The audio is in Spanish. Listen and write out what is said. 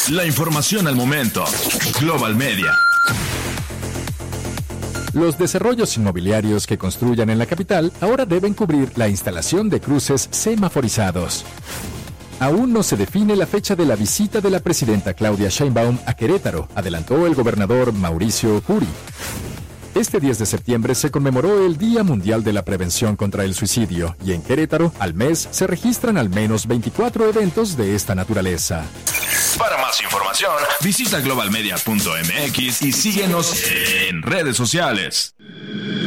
La información al momento. Global Media. Los desarrollos inmobiliarios que construyan en la capital ahora deben cubrir la instalación de cruces semaforizados. Aún no se define la fecha de la visita de la presidenta Claudia Sheinbaum a Querétaro, adelantó el gobernador Mauricio Curi. Este 10 de septiembre se conmemoró el Día Mundial de la Prevención contra el Suicidio y en Querétaro, al mes, se registran al menos 24 eventos de esta naturaleza. Para más información, visita globalmedia.mx y síguenos en redes sociales.